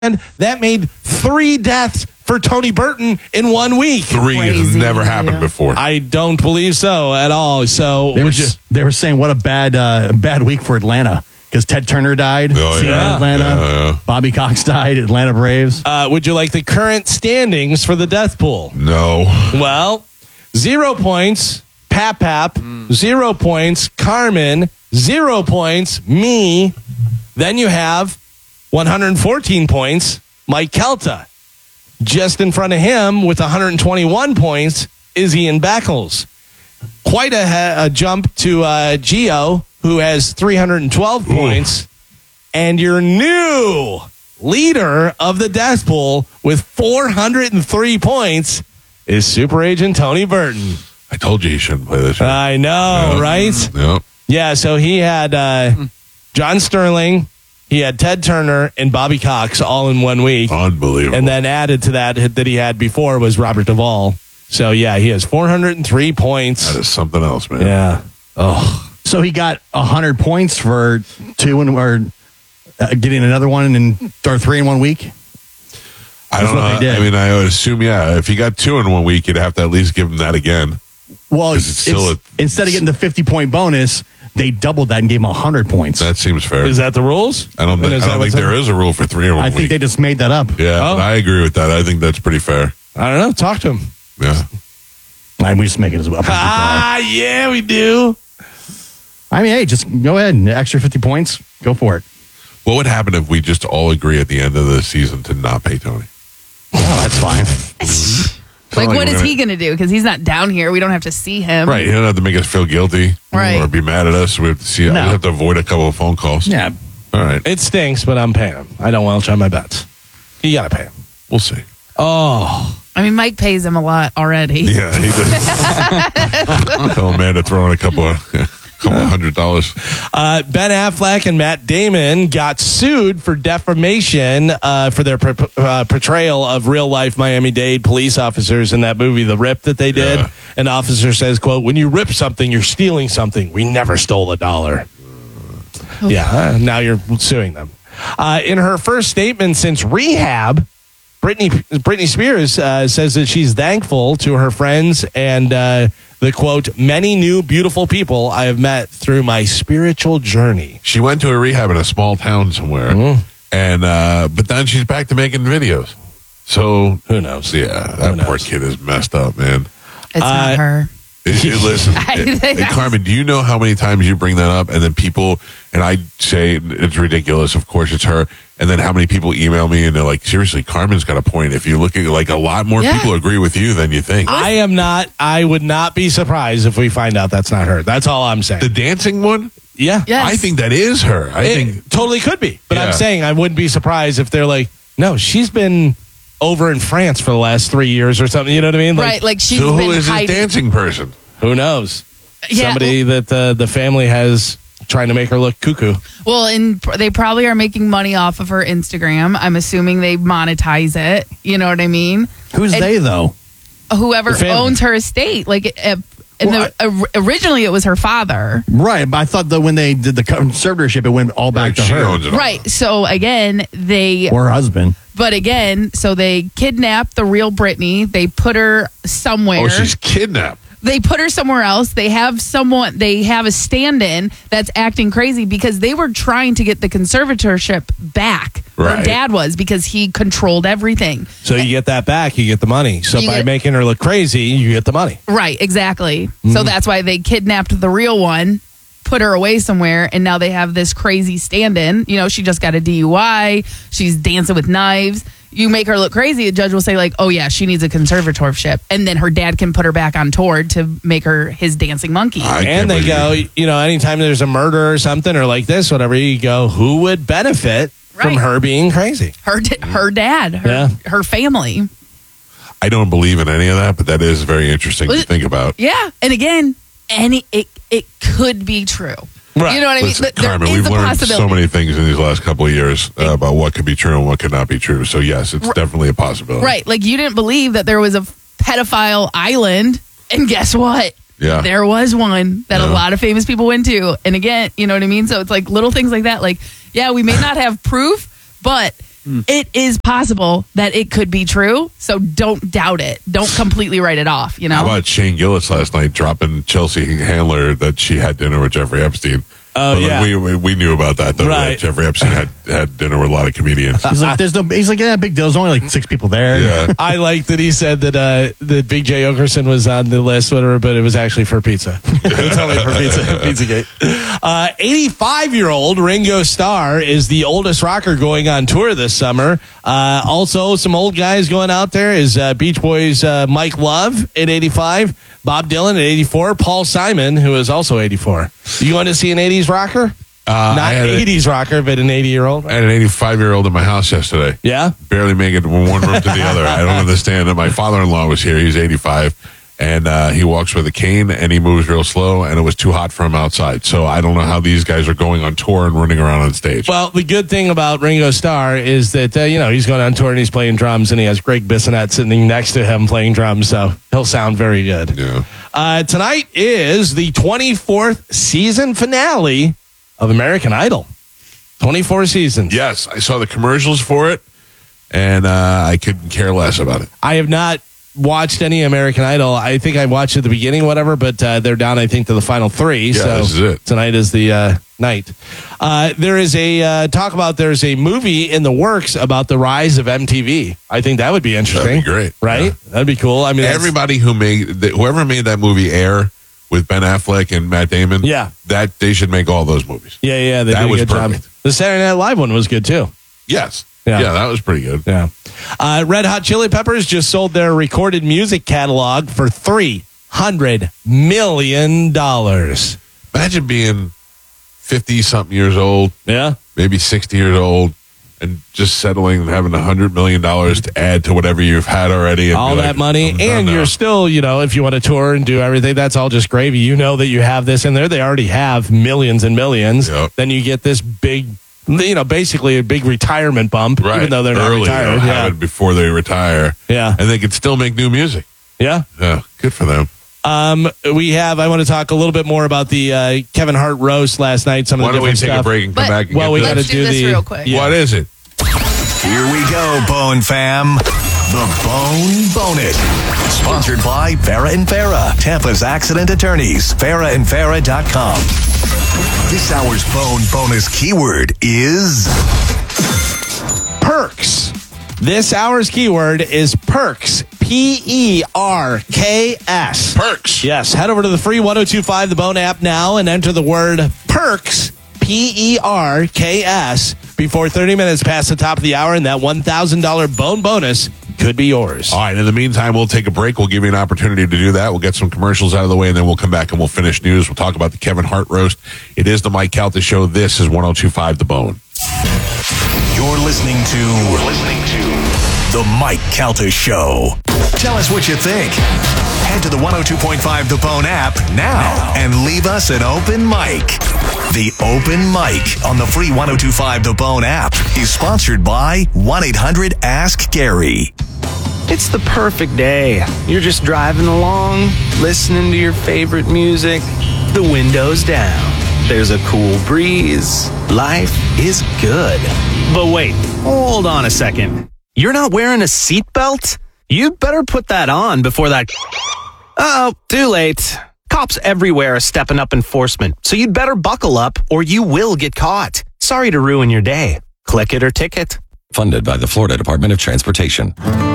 that made 3 deaths for Tony Burton in 1 week. 3 has never happened before. I don't believe so at all. So they were saying what a bad week for Atlanta because Ted Turner died. Atlanta. Bobby Cox died. Atlanta Braves. Would you like the current standings for the death pool? No. Well, 0 points. Pap. 0 points. Carmen. 0 points. Me. Then you have 114 points. Mike Kelta. Just in front of him with 121 points is Ian Beckles. Quite a jump to Gio, who has 312 points. And your new leader of the death pool with 403 points is Super Agent Tony Burton. I told you he shouldn't play this year. I know, right? Yep. Yeah, so he had John Sterling, he had Ted Turner, and Bobby Cox all in 1 week. Unbelievable. And then added to that he had before was Robert Duvall. So, yeah, he has 403 points. That is something else, man. Yeah. Oh. So he got 100 points for getting another one or 3 in 1 week? I don't know. I mean, I would assume, if he got 2 in 1 week, you'd have to at least give him that again. Well, instead of getting the 50-point bonus, they doubled that and gave him 100 points. That seems fair. Is that the rules? I don't think there is a rule for 3 in 1 week. I think they just made that up. Yeah, but I agree with that. I think that's pretty fair. I don't know. Talk to him. Yeah. We just make it as well. Yeah, we do. I mean, hey, just go ahead. Extra 50 points. Go for it. What would happen if we just all agree at the end of the season to not pay Tony? Oh, that's fine. What is he going to do? Because he's not down here. We don't have to see him. Right. He don't have to make us feel guilty or be mad at us. We have to see. We have to avoid a couple of phone calls. Yeah. All right. It stinks, but I'm paying him. I don't welch on my bets. You got to pay him. We'll see. Oh. I mean, Mike pays him a lot already. Yeah, he does. Tell Amanda to throw in a couple of $100. Ben Affleck and Matt Damon got sued for defamation for their portrayal of real-life Miami-Dade police officers in that movie, The Rip, that they did. Yeah. An officer says, quote, "When you rip something, you're stealing something. We never stole $1. Now you're suing them. In her first statement since rehab, Britney Spears says that she's thankful to her friends and the quote, "many new beautiful people I have met through my spiritual journey." She went to a rehab in a small town somewhere, and but then she's back to making videos. So who knows? Yeah, that poor kid is messed up, man. It's not her. Listen, Carmen, do you know how many times you bring that up and then people, and I say it's ridiculous, of course it's her, and then how many people email me and they're like, seriously, Carmen's got a point. If you look at like a lot more people agree with you than you think. I would not be surprised if we find out that's not her. That's all I'm saying. The dancing one? Yeah. Yes. I think that is her. I think totally could be. But I'm saying I wouldn't be surprised if they're like, no, she's been over in France for the last 3 years or something. You know what I mean? Right. Like she's so been who is hiding. this dancing person? Who knows? Yeah. Somebody that the family has trying to make her look cuckoo. Well, and they probably are making money off of her Instagram. I'm assuming they monetize it. You know what I mean? Who's they, though? Whoever owns her estate. Like, originally it was her father. Right. But I thought that when they did the conservatorship, it went all back to her. Right. So, again, or her husband. But again, so they kidnapped the real Britney. They put her somewhere. Oh, she's kidnapped. They put her somewhere else. They have a stand-in that's acting crazy because they were trying to get the conservatorship back. Right. Her dad was, because he controlled everything. So you get that back, you get the money. So by making her look crazy, you get the money. Right, exactly. So that's why they kidnapped the real one, put her away somewhere, and now they have this crazy stand-in. You know, she just got a DUI. She's dancing with knives. You make her look crazy, a judge will say, like, oh, yeah, she needs a conservatorship. And then her dad can put her back on tour to make her his dancing monkey. And they go, anytime there's a murder or something or like this, whatever, you go, who would benefit from her being crazy? Her dad, her family. I don't believe in any of that, but that is very interesting to think about. Yeah. And again, it could be true. Right. You know what I mean? Listen, Carmen, we've learned so many things in these last couple of years about what could be true and what could not be true. So, yes, it's definitely a possibility. Right. Like, you didn't believe that there was a pedophile island, and guess what? Yeah. There was one that a lot of famous people went to. And again, you know what I mean? So it's like little things like that. Like, yeah, we may not have proof, but it is possible that it could be true. So don't doubt it. Don't completely write it off, you know? How about Shane Gillis last night dropping Chelsea Handler that she had dinner with Jeffrey Epstein? Oh, yeah. We knew about that, though. Right. Jeffrey Epstein had dinner with a lot of comedians. He's like, yeah, big deal. There's only like 6 people there. Yeah. I like that he said that Big J. Okerson was on the list, whatever, but it was actually for pizza. It's only for Pizzagate. 85-year-old Ringo Starr is the oldest rocker going on tour this summer. Also, some old guys going out there is Beach Boys' Mike Love at 85, Bob Dylan at 84, Paul Simon, who is also 84. You going to see an 80s rocker? Not an 80s rocker, but an 80-year-old. I had an 85-year-old in my house yesterday. Yeah? Barely make it from one room to the other. I don't understand it. My father-in-law was here. He's 85, and he walks with a cane, and he moves real slow, and it was too hot for him outside. So I don't know how these guys are going on tour and running around on stage. Well, the good thing about Ringo Starr is that, he's going on tour and he's playing drums, and he has Greg Bissonette sitting next to him playing drums, so he'll sound very good. Yeah. Tonight is the 24th season finale of American Idol. 24 seasons. Yes, I saw the commercials for it, and I couldn't care less about it. I have not watched any American Idol. I think I watched at the beginning, whatever, but they're down, I think, to the final 3. Yeah, so this is it. Tonight is the night. There is there's a movie in the works about the rise of MTV. I think that would be interesting. That'd be great. Right? Yeah. That'd be cool. I mean, everybody whoever made that movie Air with Ben Affleck and Matt Damon, that they should make all those movies. Yeah, they that did a was good perfect. job. The Saturday Night Live one was good too. Yes. Yeah. Yeah, that was pretty good. Yeah. Red Hot Chili Peppers just sold their recorded music catalog for $300 million. Imagine being 50-something years old, maybe 60 years old, and just settling and having $100 million to add to whatever you've had already. And all that money, and you're still, if you want to tour and do everything, that's all just gravy. You know that you have this in there. They already have millions and millions. Yep. Then you get this big, basically a big retirement bump, right. even though they're not early, retired. have it before they retire. Yeah. And they can still make new music. Yeah. Yeah, good for them. I want to talk a little bit more about the Kevin Hart roast last night. Some of Why the don't we different take stuff. a break and come back? And we got to Let's do this real quick. Yeah. What is it? Here we go, Bone fam. The Bone Bonus. Sponsored by Farah and Farah, Tampa's accident attorneys. FarahandFarah.com. This hour's Bone Bonus keyword is perks. This hour's keyword is perks. Perks. Perks. Yes. Head over to the free 1025 The Bone app now and enter the word perks. Perks. Before 30 minutes past the top of the hour, and that $1,000 Bone bonus could be yours. All right. In the meantime, we'll take a break. We'll give you an opportunity to do that. We'll get some commercials out of the way, and then we'll come back and we'll finish news. We'll talk about the Kevin Hart roast. It is the Mike Calta Show. This is 1025 The Bone. You're listening to The Mike Calta Show. Tell us what you think. Head to the 102.5 The Bone app now and leave us an open mic. The Open Mic on the free 102.5 The Bone app is sponsored by 1-800-ASK-GARY. It's the perfect day. You're just driving along, listening to your favorite music, the windows down. There's a cool breeze. Life is good. But wait, hold on a second. You're not wearing a seatbelt? You'd better put that on before that... Uh-oh, too late. Cops everywhere are stepping up enforcement, so you'd better buckle up or you will get caught. Sorry to ruin your day. Click it or ticket. Funded by the Florida Department of Transportation.